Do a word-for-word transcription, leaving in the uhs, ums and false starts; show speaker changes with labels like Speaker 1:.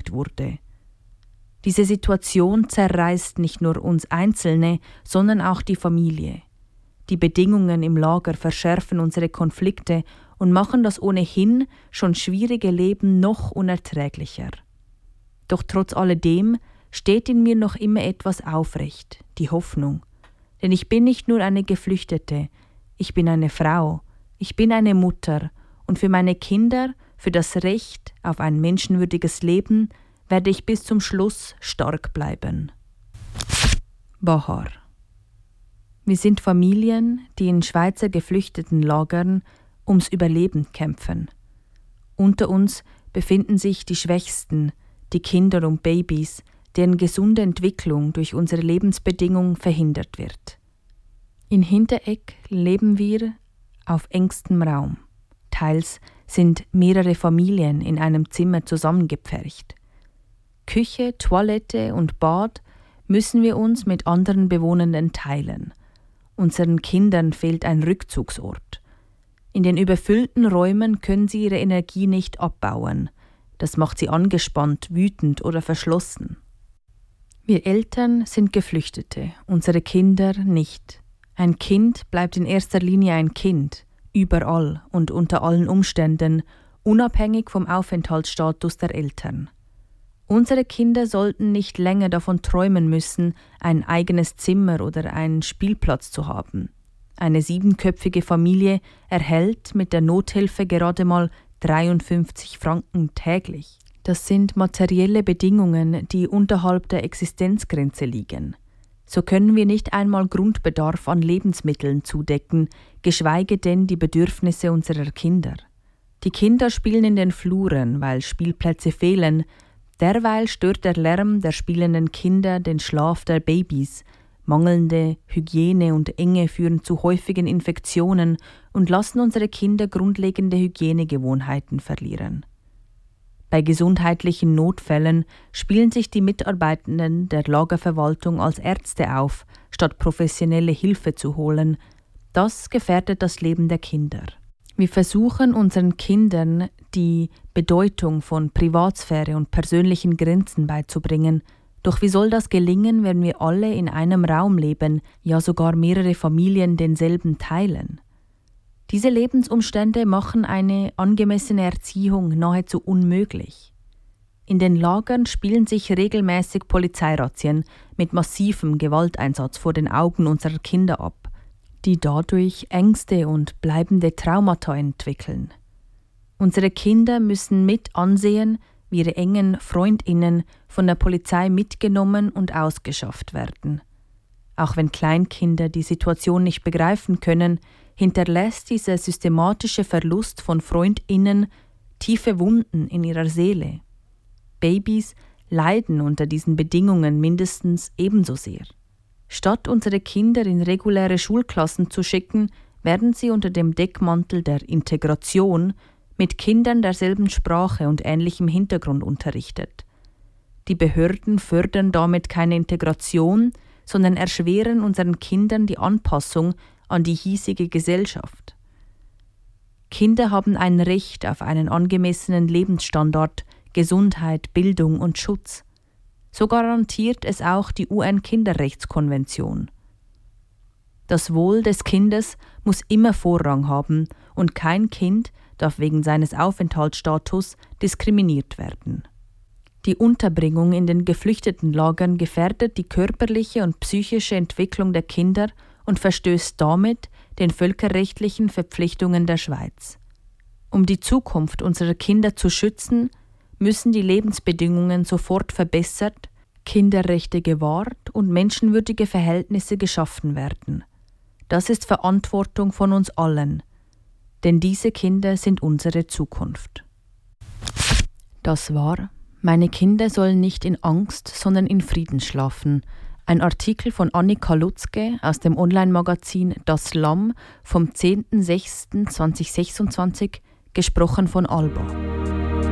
Speaker 1: vernichtet wurde. Diese Situation zerreißt nicht nur uns Einzelne, sondern auch die Familie. Die Bedingungen im Lager verschärfen unsere Konflikte und machen das ohnehin schon schwierige Leben noch unerträglicher. Doch trotz alledem steht in mir noch immer etwas aufrecht, die Hoffnung. Denn ich bin nicht nur eine Geflüchtete, ich bin eine Frau, ich bin eine Mutter und für meine Kinder, für das Recht auf ein menschenwürdiges Leben, werde ich bis zum Schluss stark bleiben. Bahar. Wir sind Familien, die in Schweizer Geflüchtetenlagern ums Überleben kämpfen. Unter uns befinden sich die Schwächsten, die Kinder und Babys, deren gesunde Entwicklung durch unsere Lebensbedingungen verhindert wird. In Hinteregg leben wir auf engstem Raum. Teils sind mehrere Familien in einem Zimmer zusammengepfercht. Küche, Toilette und Bad müssen wir uns mit anderen Bewohnenden teilen. Unseren Kindern fehlt ein Rückzugsort. In den überfüllten Räumen können sie ihre Energie nicht abbauen. Das macht sie angespannt, wütend oder verschlossen. Wir Eltern sind Geflüchtete, unsere Kinder nicht. Ein Kind bleibt in erster Linie ein Kind, überall und unter allen Umständen, unabhängig vom Aufenthaltsstatus der Eltern. Unsere Kinder sollten nicht länger davon träumen müssen, ein eigenes Zimmer oder einen Spielplatz zu haben. Eine siebenköpfige Familie erhält mit der Nothilfe gerade mal dreiundfünfzig Franken täglich. Das sind materielle Bedingungen, die unterhalb der Existenzgrenze liegen. So können wir nicht einmal Grundbedarf an Lebensmitteln zudecken, geschweige denn die Bedürfnisse unserer Kinder. Die Kinder spielen in den Fluren, weil Spielplätze fehlen. Derweil stört der Lärm der spielenden Kinder den Schlaf der Babys. Mangelnde Hygiene und Enge führen zu häufigen Infektionen und lassen unsere Kinder grundlegende Hygienegewohnheiten verlieren. Bei gesundheitlichen Notfällen spielen sich die Mitarbeitenden der Lagerverwaltung als Ärzte auf, statt professionelle Hilfe zu holen. Das gefährdet das Leben der Kinder. Wir versuchen unseren Kindern die Bedeutung von Privatsphäre und persönlichen Grenzen beizubringen. Doch wie soll das gelingen, wenn wir alle in einem Raum leben, ja sogar mehrere Familien denselben teilen? Diese Lebensumstände machen eine angemessene Erziehung nahezu unmöglich. In den Lagern spielen sich regelmäßig Polizeirazzien mit massivem Gewalteinsatz vor den Augen unserer Kinder ab, die dadurch Ängste und bleibende Traumata entwickeln. Unsere Kinder müssen mit ansehen, wie ihre engen FreundInnen von der Polizei mitgenommen und ausgeschafft werden. Auch wenn Kleinkinder die Situation nicht begreifen können, hinterlässt dieser systematische Verlust von FreundInnen tiefe Wunden in ihrer Seele. Babys leiden unter diesen Bedingungen mindestens ebenso sehr. Statt unsere Kinder in reguläre Schulklassen zu schicken, werden sie unter dem Deckmantel der Integration mit Kindern derselben Sprache und ähnlichem Hintergrund unterrichtet. Die Behörden fördern damit keine Integration, sondern erschweren unseren Kindern die Anpassung an die hiesige Gesellschaft. Kinder haben ein Recht auf einen angemessenen Lebensstandard, Gesundheit, Bildung und Schutz. So garantiert es auch die U N-Kinderrechtskonvention. Das Wohl des Kindes muss immer Vorrang haben und kein Kind darf wegen seines Aufenthaltsstatus diskriminiert werden. Die Unterbringung in den Geflüchtetenlagern gefährdet die körperliche und psychische Entwicklung der Kinder und verstößt damit den völkerrechtlichen Verpflichtungen der Schweiz. Um die Zukunft unserer Kinder zu schützen, müssen die Lebensbedingungen sofort verbessert, Kinderrechte gewahrt und menschenwürdige Verhältnisse geschaffen werden. Das ist Verantwortung von uns allen, denn diese Kinder sind unsere Zukunft. Das war »Meine Kinder sollen nicht in Angst, sondern in Frieden schlafen«, ein Artikel von Annika Lutzke aus dem Online-Magazin Das Lamm vom zehnten sechsten zweitausendsechsundzwanzig, gesprochen von Alba.